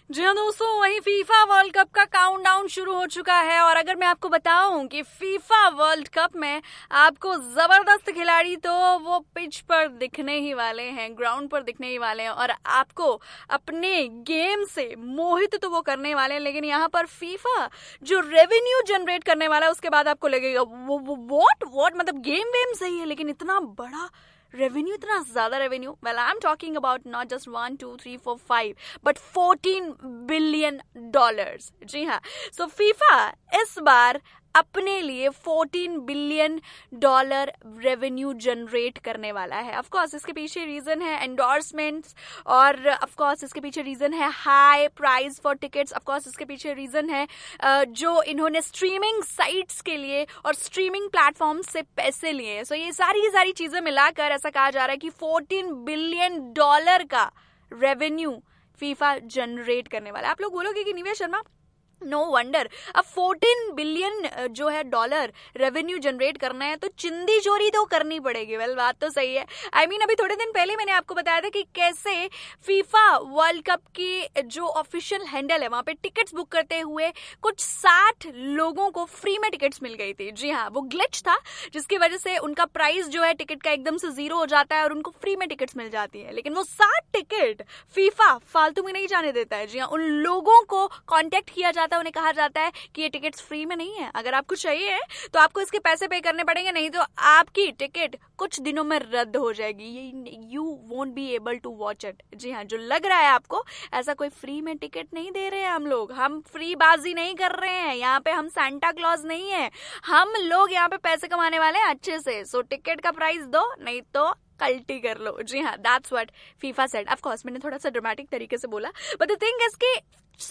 जी हाँ दोस्तों, वही फीफा वर्ल्ड कप का काउंटडाउन शुरू हो चुका है। और अगर मैं आपको बताऊं कि फीफा वर्ल्ड कप में आपको जबरदस्त खिलाड़ी तो वो पिच पर दिखने ही वाले हैं, ग्राउंड पर दिखने ही वाले हैं, और आपको अपने गेम से मोहित तो वो करने वाले हैं। लेकिन यहाँ पर फीफा जो रेवेन्यू जनरेट करने वाला है, उसके बाद आपको लगेगा व्हाट मतलब गेम वेम सही है, लेकिन इतना बड़ा रेवेन्यू, इतना ज्यादा revenue. Well, I am talking about not just 1 2 3 4 5 but $14 billion. जी हाँ, सो फीफा इस बार अपने लिए $14 बिलियन रेवेन्यू जनरेट करने वाला है। ऑफ कोर्स इसके पीछे रीजन है एंडोर्समेंट्स, और ऑफ कोर्स इसके पीछे रीजन है high price for tickets. Of course इसके पीछे रीजन है जो इन्होंने स्ट्रीमिंग साइट्स के लिए और स्ट्रीमिंग प्लेटफॉर्म से पैसे लिए। सो ये सारी चीजें मिलाकर ऐसा कहा जा रहा है कि $14 बिलियन का रेवेन्यू फीफा जनरेट करने वाला है। आप लोग बोलोगे कि निवेश शर्मा, नो वंडर, अब 14 बिलियन जो है डॉलर रेवेन्यू जनरेट करना है तो चिंदी चोरी तो करनी पड़ेगी। वेल, बात तो सही है। आई मीन अभी थोड़े दिन पहले मैंने आपको बताया था कि कैसे फीफा वर्ल्ड कप की जो ऑफिशियल हैंडल है वहां पे टिकट्स बुक करते हुए कुछ 60 लोगों को फ्री में टिकट्स मिल गई थी। जी हाँ, वो ग्लिच था जिसकी वजह से उनका प्राइस जो है टिकट का एकदम से 0 हो जाता है और उनको फ्री में टिकट्स मिल जाती है। लेकिन वो 60 टिकट फीफा फालतू में नहीं जाने देता है। जी हाँ, उन लोगों को कॉन्टेक्ट किया जाता है, उन्हें कहा जाता है कि ये टिकट्स फ्री में नहीं है, अगर आपको चाहिए तो आपको इसके पैसे पे करने पड़ेंगे, नहीं तो आपकी टिकट कुछ दिनों में रद्द हो जाएगी। You won't be able to watch it. जी हाँ, जो लग रहा है आपको, ऐसा कोई फ्री में टिकट नहीं दे रहे हैं हम लोग, हम फ्री बाजी नहीं कर रहे हैं यहाँ पे, हम सांता क्लॉज नहीं है, हम लोग यहाँ पे पैसे कमाने वाले हैं अच्छे से। सो टिकट का प्राइस दो, नहीं तो कल्टी कर लो। जी हाँ, that's what FIFA said. Of course मैंने थोड़ा सा ड्रामेटिक तरीके से बोला, बट द थिंग इज कि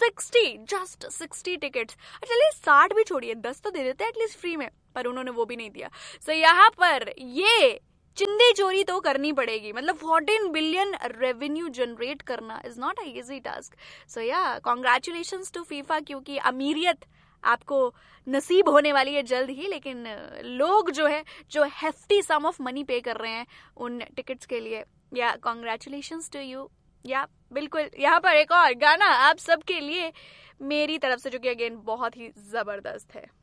60 टिकट्स, चलिए 60 भी छोड़िए, 10 तो दे देते हैं एटलीस्ट फ्री में, पर उन्होंने वो भी नहीं दिया। सो यहाँ पर ये चिंदी चोरी तो करनी पड़ेगी। मतलब 14 बिलियन रेवेन्यू जनरेट करना is not a easy task. सो या, कॉन्ग्रेचुलेशंस टू फीफा, क्योंकि अमीरियत आपको नसीब होने वाली है जल्द ही। लेकिन लोग जो है, जो हेफ्टी सम ऑफ मनी पे कर रहे हैं उन टिकट्स के लिए, या कॉन्ग्रेचुलेशंस टू यू। या बिल्कुल, यहाँ पर एक और गाना आप सबके लिए मेरी तरफ से, जो कि अगेन बहुत ही जबरदस्त है।